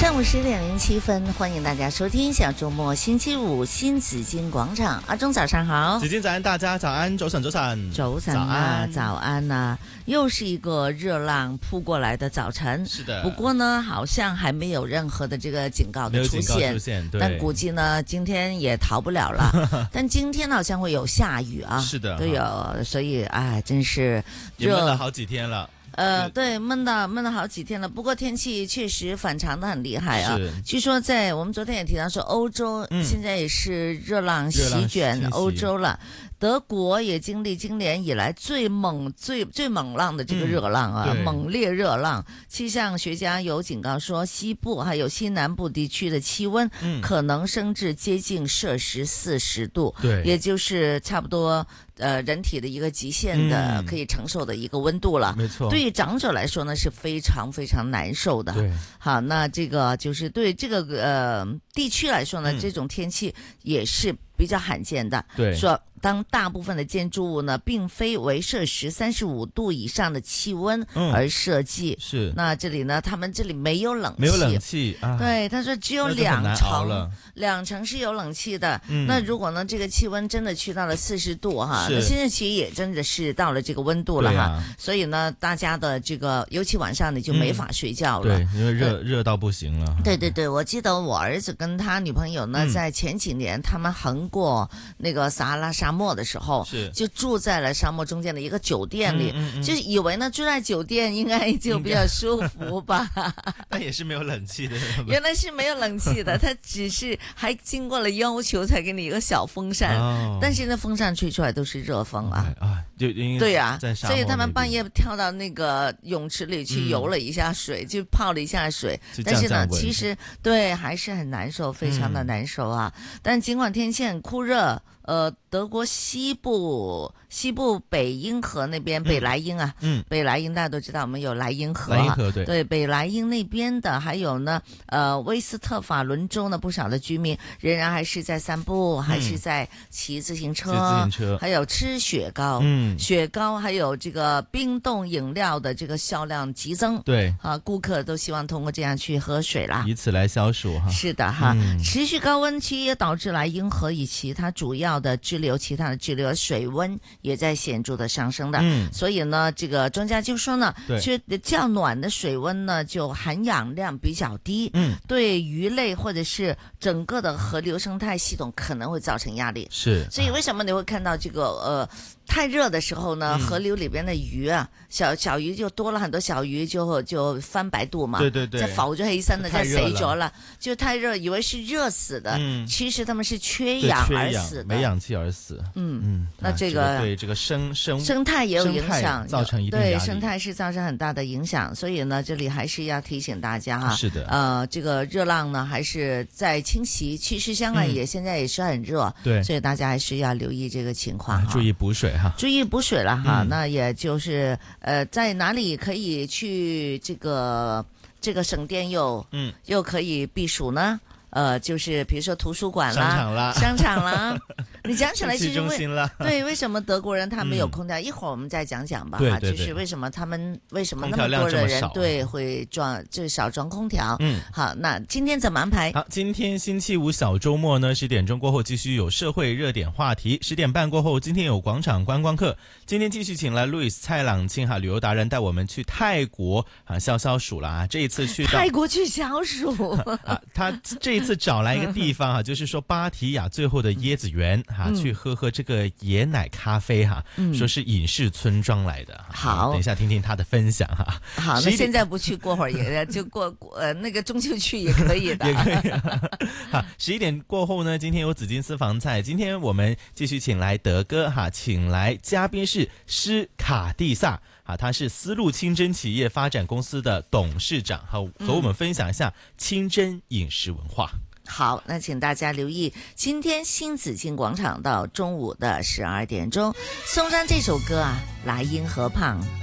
上午10:07，欢迎大家收听小周末星期五新紫金广场。阿忠早上好， 紫金早安，大家早安，早晨，早晨， 早晨啊，早安啊，又是一个热浪扑过来的早晨。 是的， 不过呢，好像还没有任何的这个警告的出现， 对， 但估计呢，今天也逃不了了。但今天好像会有下雨啊， 是的， 都有，所以哎，真是热了好几天了。 对，闷了好几天了。不过天气确实反常的很厉害啊。据说在我们昨天也提到说，欧洲现在也是热浪席卷欧洲了。德国也经历今年以来最猛浪的这个热浪啊，猛烈热浪。气象学家有警告说，西部还有西南部地区的气温可能升至接近摄氏40度，也就是差不多人体的一个极限的可以承受的一个温度了。 没错， 对于长者来说呢是非常非常难受的。 对， 好，那这个就是对这个地区来说呢，这种天气也是比较罕见的。 对， 说当大部分的建筑物呢，并非为摄氏35度以上的气温而设计。 是， 那这里呢，他们这里没有冷气， 没有冷气啊。 对，他说只有两层是有冷气的。那如果呢，这个气温真的去到了40度哈，那现在其实也真的是到了这个温度了哈。所以呢，大家的这个，尤其晚上你就没法睡觉了。 对，因为热到不行了。 对对对，我记得我儿子跟他女朋友呢，在前几年他们横过那个撒哈拉沙漠的时候，就住在了沙漠中间的一个酒店里，就是以为呢住在酒店应该就比较舒服吧。 但也是没有冷气的。 原来是没有冷气的，他只是还经过了要求才给你一个小风扇，但是那风扇吹出来都是热风啊。对呀，所以他们半夜跳到那个泳池里去游了一下水，就泡了一下水。但是呢，其实对还是很难受，非常的难受啊。但尽管天气很酷热，德国西部北茵河那边，北莱茵啊，北莱茵大家都知道，我们有莱茵河啊，对，北莱茵那边的，还有呢，威斯特法伦州呢，不少的居民仍然还是在散步，还是在骑自行车，还有吃雪糕，雪糕还有这个冰冻饮料的这个销量急增， 对啊，顾客都希望通过这样去喝水啦， 以此来消暑哈。 是的哈，持续高温期也导致莱茵河以其他主要的其他的支流水温也在显著的上升的，所以呢，这个专家就说呢，较暖的水温呢，就含氧量比较低，对鱼类或者是整个的河流生态系统可能会造成压力。 是， 所以为什么你会看到这个太热的时候呢，河流里边的鱼啊，小魚就多了很多小魚就翻白肚嘛， 對， 即係浮咗起身啦，即係死咗啦，就太熱，以為是熱死的，其實他們是缺氧而死的， 沒氧氣而死。 那這個對這個生態也有影響， 造成一定壓力， 對生態是造成很大的影響，所以呢，這裡還是要提醒大家哈， 是的， 這個熱浪呢還是在侵襲，其實香港也現在也是很熱， 對， 所以大家還是要留意這個情況， 注意補水哈。 注意補水了哈，那也就是在哪裡可以去這個省電又可以避暑呢？就是比如說圖書館啦、商場啦，你講起來其實為什麼德國人他沒有空調？一會兒我們再講講吧。哈，就是為什麼那麼多的人會少裝空調？好，那今天怎麼安排？ 好，今天星期五小周末呢，10點鐘過後繼續有社會熱點話題，10點半過後今天有廣場觀光客，今天繼續請來 Louis 蔡朗慶旅遊達人帶我們去泰國消暑啦。這一次去到泰國去消暑他這一次找來一個地方就是說芭提雅最後的椰子園去喝這個椰奶咖啡說是隱士村莊來的。 好， 等一下聽聽他的分享好，那現在不去過會兒也就過那個中秋去也可以的。 也可以。好，11點過後呢，今天有紫金私房菜，今天我們繼續請來德哥請來嘉賓是施卡蒂薩他是絲路清真企業發展公司的董事長，和我們分享一下清真飲食文化。 好，那請大家留意今天新紫荊廣場到中午的12點鐘，送上這首歌萊茵河畔。